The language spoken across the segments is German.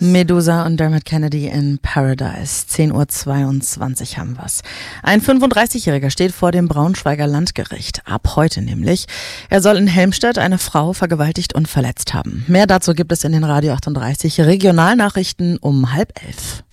Medusa und Dermot Kennedy in Paradise. 10:22 Uhr haben wir's. Ein 35-Jähriger steht vor dem Braunschweiger Landgericht. Ab heute nämlich. Er soll in Helmstedt eine Frau vergewaltigt und verletzt haben. Mehr dazu gibt es in den Radio 38 Regionalnachrichten um 10:30.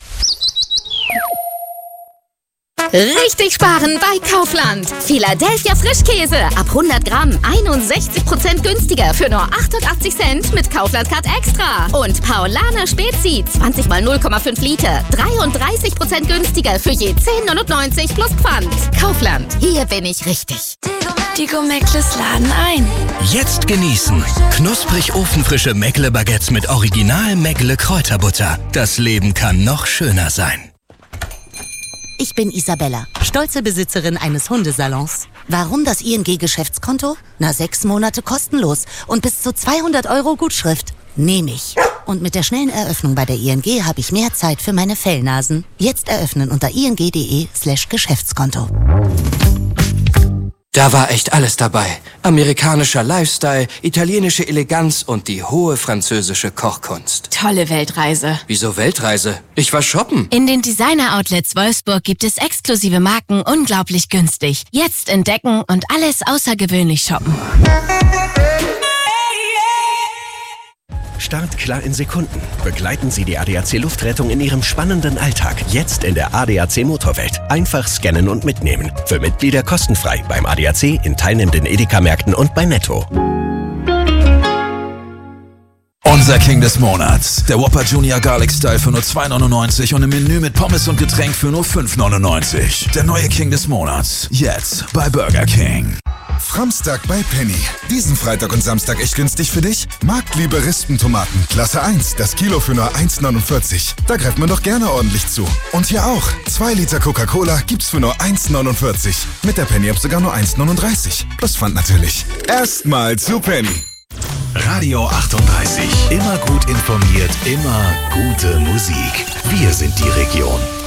Richtig sparen bei Kaufland. Philadelphia Frischkäse ab 100 Gramm 61% günstiger für nur 88 Cent mit Kaufland Card Extra. Und Paulaner Spezi 20 mal 0,5 Liter 33% günstiger für je 10,99 plus Pfand. Kaufland, hier bin ich richtig. Die Go-Meckles laden ein. Jetzt genießen. Knusprig ofenfrische Meckle-Baguettes mit Original Meckle Kräuterbutter. Das Leben kann noch schöner sein. Ich bin Isabella, stolze Besitzerin eines Hundesalons. Warum das ING-Geschäftskonto? 6 Monate kostenlos und bis zu 200 € Gutschrift. Nehme ich. Und mit der schnellen Eröffnung bei der ING habe ich mehr Zeit für meine Fellnasen. Jetzt eröffnen unter ing.de/Geschäftskonto. Da war echt alles dabei. Amerikanischer Lifestyle, italienische Eleganz und die hohe französische Kochkunst. Tolle Weltreise. Wieso Weltreise? Ich war shoppen. In den Designer-Outlets Wolfsburg gibt es exklusive Marken unglaublich günstig. Jetzt entdecken und alles außergewöhnlich shoppen. Startklar in Sekunden. Begleiten Sie die ADAC Luftrettung in Ihrem spannenden Alltag. Jetzt in der ADAC Motorwelt. Einfach scannen und mitnehmen. Für Mitglieder kostenfrei beim ADAC, in teilnehmenden Edeka-Märkten und bei Netto. Unser King des Monats. Der Whopper Junior Garlic Style für nur 2,99 und im Menü mit Pommes und Getränk für nur 5,99. Der neue King des Monats. Jetzt bei Burger King. Framstag bei Penny. Diesen Freitag und Samstag echt günstig für dich? Marktliebe Rispentomaten, Klasse 1, das Kilo für nur 1,49. Da greift man doch gerne ordentlich zu. Und hier auch. 2 Liter Coca-Cola gibt's für nur 1,49. Mit der Penny-App sogar nur 1,39. Plus Pfand natürlich. Erstmal zu Penny. Radio 38. Immer gut informiert, immer gute Musik. Wir sind die Region.